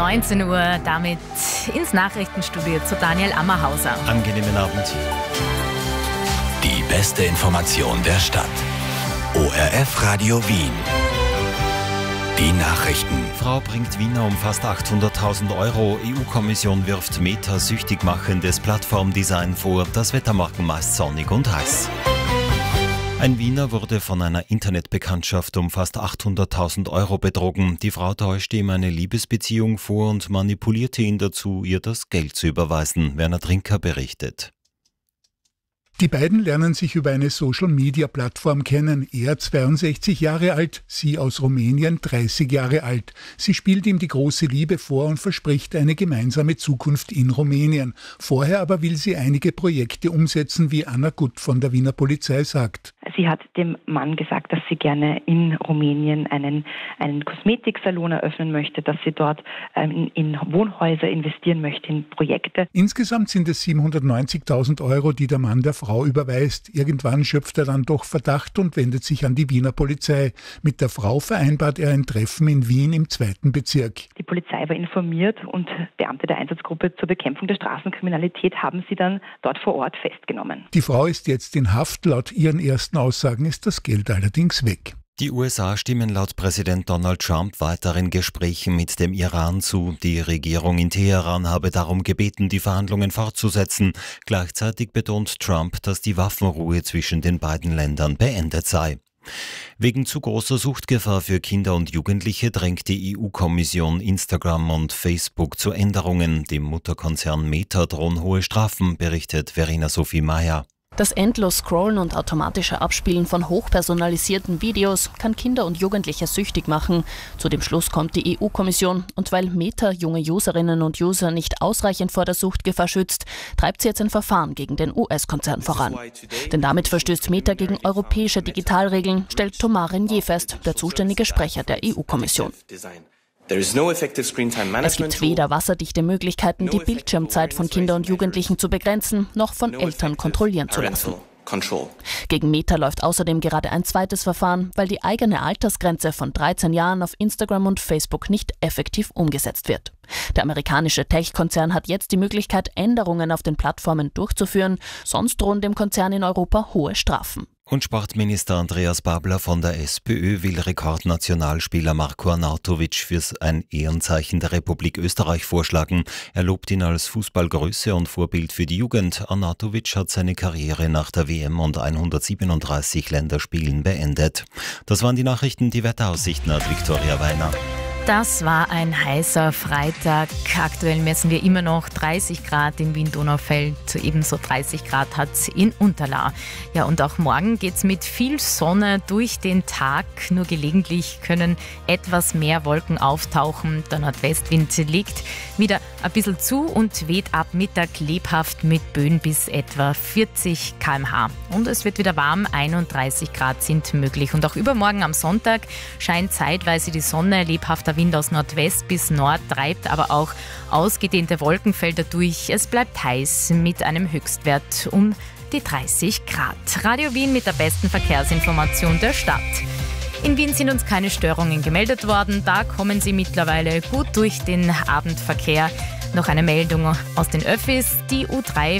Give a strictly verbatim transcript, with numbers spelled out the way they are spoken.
neunzehn Uhr, damit ins Nachrichtenstudio zu Daniel Ammerhauser. Angenehmen Abend. Die beste Information der Stadt. O R F Radio Wien. Die Nachrichten. Frau bringt Wiener um fast achthunderttausend Euro. E U-Kommission wirft Meta süchtig machendes Plattformdesign vor. Das Wetter morgen meist sonnig und heiß. Ein Wiener wurde von einer Internetbekanntschaft um fast achthunderttausend Euro betrogen. Die Frau täuschte ihm eine Liebesbeziehung vor und manipulierte ihn dazu, ihr das Geld zu überweisen. Werner Trinker berichtet. Die beiden lernen sich über eine Social-Media-Plattform kennen. Er zweiundsechzig Jahre alt, sie aus Rumänien dreißig Jahre alt. Sie spielt ihm die große Liebe vor und verspricht eine gemeinsame Zukunft in Rumänien. Vorher aber will sie einige Projekte umsetzen, wie Anna Gutt von der Wiener Polizei sagt. Sie hat dem Mann gesagt, dass sie gerne in Rumänien einen, einen Kosmetiksalon eröffnen möchte, dass sie dort ähm, in Wohnhäuser investieren möchte, in Projekte. Insgesamt sind es siebenhundertneunzigtausend Euro, die der Mann der Frau überweist. Irgendwann schöpft er dann doch Verdacht und wendet sich an die Wiener Polizei. Mit der Frau vereinbart er ein Treffen in Wien im zweiten Bezirk. Die Polizei war informiert und Beamte der Einsatzgruppe zur Bekämpfung der Straßenkriminalität haben sie dann dort vor Ort festgenommen. Die Frau ist jetzt in Haft. Laut ihren ersten Aussagen ist das Geld allerdings weg. Die U S A stimmen laut Präsident Donald Trump weiteren Gesprächen mit dem Iran zu. Die Regierung in Teheran habe darum gebeten, die Verhandlungen fortzusetzen. Gleichzeitig betont Trump, dass die Waffenruhe zwischen den beiden Ländern beendet sei. Wegen zu großer Suchtgefahr für Kinder und Jugendliche drängt die E U-Kommission Instagram und Facebook zu Änderungen. Dem Mutterkonzern Meta drohen hohe Strafen, berichtet Verena Sophie Meyer. Das endlos Scrollen und automatische Abspielen von hochpersonalisierten Videos kann Kinder und Jugendliche süchtig machen. Zu dem Schluss kommt die E U-Kommission. Und weil Meta junge Userinnen und User nicht ausreichend vor der Suchtgefahr schützt, treibt sie jetzt ein Verfahren gegen den U S-Konzern voran. Denn damit verstößt Meta gegen europäische Digitalregeln, stellt Thomas Renier fest, der zuständige Sprecher der E U-Kommission. Es gibt weder wasserdichte Möglichkeiten, die Bildschirmzeit von Kindern und Jugendlichen zu begrenzen, noch von Eltern kontrollieren zu lassen. Gegen Meta läuft außerdem gerade ein zweites Verfahren, weil die eigene Altersgrenze von dreizehn Jahren auf Instagram und Facebook nicht effektiv umgesetzt wird. Der amerikanische Tech-Konzern hat jetzt die Möglichkeit, Änderungen auf den Plattformen durchzuführen, sonst drohen dem Konzern in Europa hohe Strafen. Und Sportminister Andreas Babler von der SPÖ will Rekordnationalspieler Marko Arnautovic für ein Ehrenzeichen der Republik Österreich vorschlagen. Er lobt ihn als Fußballgröße und Vorbild für die Jugend. Arnautovic hat seine Karriere nach der W M und hundertsiebenunddreißig Länderspielen beendet. Das waren die Nachrichten, die Wetteraussichten hat Viktoria Weiner. Das war ein heißer Freitag. Aktuell messen wir immer noch dreißig Grad in Wien-Donaufeld. Ebenso dreißig Grad hat es in Unterlaa. Ja, und auch morgen geht es mit viel Sonne durch den Tag. Nur gelegentlich können etwas mehr Wolken auftauchen. Der Nordwestwind legt wieder ein bisschen zu und weht ab Mittag lebhaft mit Böen bis etwa vierzig Kilometer pro Stunde. Und es wird wieder warm, einunddreißig Grad sind möglich. Und auch übermorgen am Sonntag scheint zeitweise die Sonne, lebhafter Wind aus Nordwest bis Nord treibt aber auch ausgedehnte Wolkenfelder durch. Es bleibt heiß mit einem Höchstwert um die dreißig Grad. Radio Wien mit der besten Verkehrsinformation der Stadt. In Wien sind uns keine Störungen gemeldet worden. Da kommen Sie mittlerweile gut durch den Abendverkehr. Noch eine Meldung aus den Öffis. Die U drei